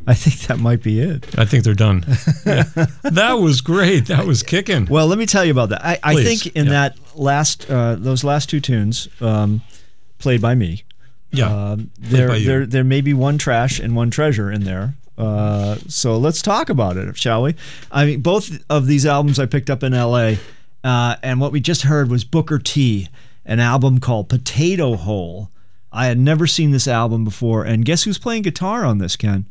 I think that might be it. I think they're done. Yeah. That was great. That was kicking. Well, let me tell you about that. I think in that last those last two tunes played by me. Yeah. There may be one trash and one treasure in there. So let's talk about it, shall we? I mean, both of these albums I picked up in L.A., and what we just heard was Booker T, an album called Potato Hole. I had never seen this album before, and guess who's playing guitar on this, Ken?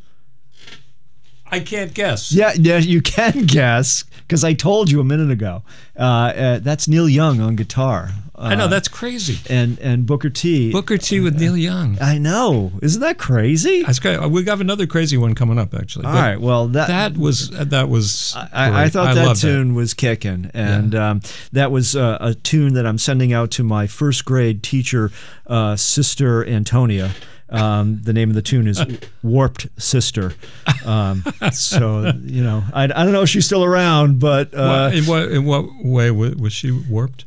I can't guess. Yeah, you can guess, because I told you a minute ago. That's Neil Young on guitar. I know, that's crazy. And Booker T. Booker T with Neil Young. I know. Isn't that crazy? That's great. We got another crazy one coming up, actually. All right. Well, that was. I thought that tune was kicking, and that was a tune that I'm sending out to my first grade teacher, Sister Antonia. The name of the tune is Warped Sister. So, you know, I don't know if she's still around, but in what way was she warped?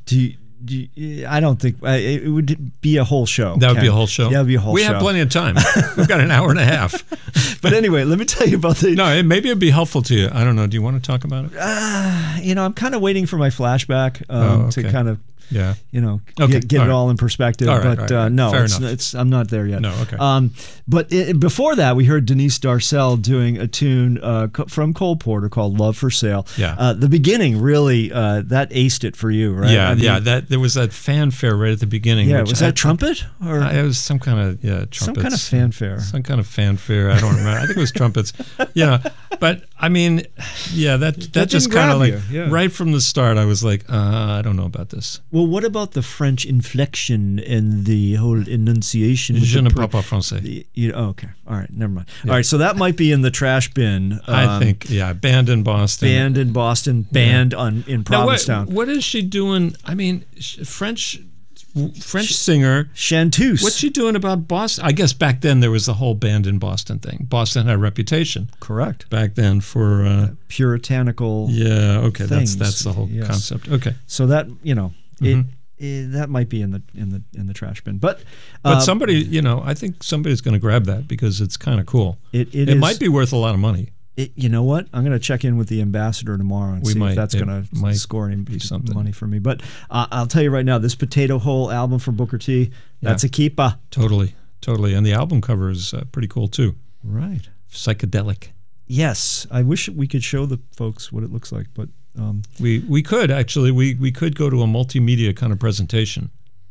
I don't think it would be a whole show. That would be a whole show? Yeah, it would be a whole show. We have plenty of time. We've got an hour and a half. But anyway, let me tell you about the... No, maybe it'd be helpful to you. I don't know. Do you want to talk about it? You know, I'm kind of waiting for my flashback to kind of... Yeah, you know, get it all in perspective. But no, I'm not there yet. No, okay. But before that, we heard Denise Darcell doing a tune from Cole Porter called "Love for Sale." Yeah. The beginning really that aced it for you, right? Yeah, That there was that fanfare right at the beginning. Yeah, was that trumpet or it was some kind of trumpets. Some kind of fanfare. Some kind of fanfare. I don't remember. I think it was trumpets. But I mean, that just kind of like right from the start, I was like, I don't know about this. Well, what about the French inflection and the whole enunciation? Je ne parle pas français. Okay. All right. Never mind. Yeah. All right. So that might be in the trash bin. I think, Banned in Boston. Banned in Provincetown. What is she doing? I mean, French singer. Chanteuse. What's she doing about Boston? I guess back then there was the whole Banned in Boston thing. Boston had a reputation. Correct. Back then for puritanical. Yeah. Okay. Things. That's the whole concept. Okay. So that that might be in the trash bin, but somebody, I think somebody's going to grab that because it's kind of cool. It might be worth a lot of money. You know what? I'm going to check in with the ambassador tomorrow and see if that's going to score any money for me. But I'll tell you right now, this Potato Hole album from Booker T, that's a keeper. Totally. And the album cover is pretty cool too. Right. Psychedelic. Yes. I wish we could show the folks what it looks like, but we could actually we could go to a multimedia kind of presentation.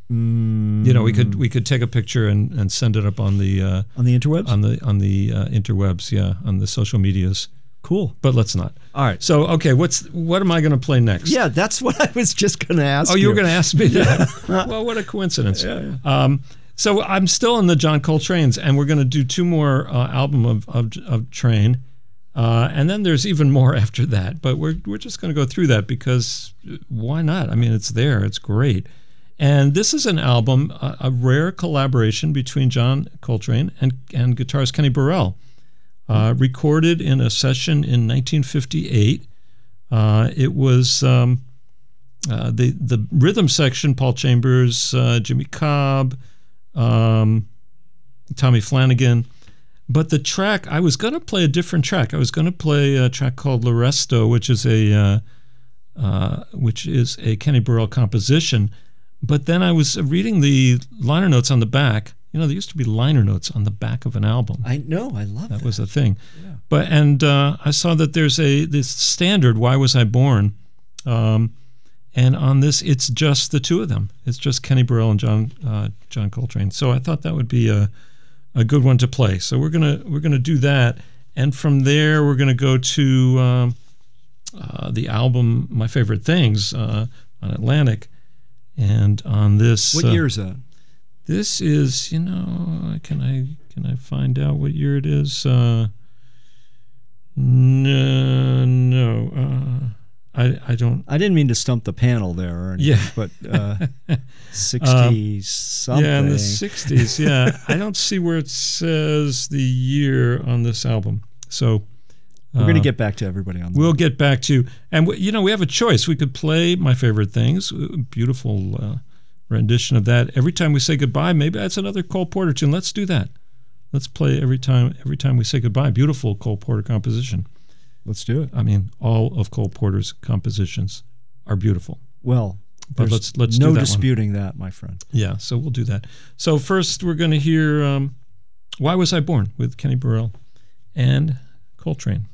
We could take a picture and send it up on the interwebs, on the interwebs, on the social medias. Cool, but let's not. All right. So okay, what am I going to play next? Yeah, that's what I was just going to ask. Oh, you were going to ask me that? Well, what a coincidence. Yeah. So I'm still in the John Coltrane's, and we're going to do two more album of Train. And then there's even more after that, but we're just going to go through that because why not? I mean, it's there. It's great. And this is an album, a rare collaboration between John Coltrane and guitarist Kenny Burrell, recorded in a session in 1958. It was the rhythm section, Paul Chambers, Jimmy Cobb, Tommy Flanagan. But the track, I was going to play a different track. I was going to play a track called L'Resto, which is a Kenny Burrell composition. But then I was reading the liner notes on the back. There used to be liner notes on the back of an album. I know, I love that. That was a thing. Yeah. But I saw that there's this standard, Why Was I Born? And on this, it's just the two of them. It's just Kenny Burrell and John Coltrane. So I thought that would be a good one to play. So we're gonna do that, and from there we're gonna go to the album My Favorite Things on Atlantic, and on this. What year is that? This is can I find out what year it is? No. I don't. I didn't mean to stump the panel there or anything, but 60 something. Yeah, in the 60s. Yeah, I don't see where it says the year on this album. So we're going to get back to everybody on that. We'll get back to, and we have a choice. We could play My Favorite Things, beautiful rendition of that. Every time we say goodbye, maybe that's another Cole Porter tune. Let's do that. Let's play every time we say goodbye. Beautiful Cole Porter composition. Let's do it. I mean, all of Cole Porter's compositions are beautiful. Well, but let's do no that disputing that, my friend. Yeah, so we'll do that. So first, we're going to hear "Why Was I Born" with Kenny Burrell and Coltrane.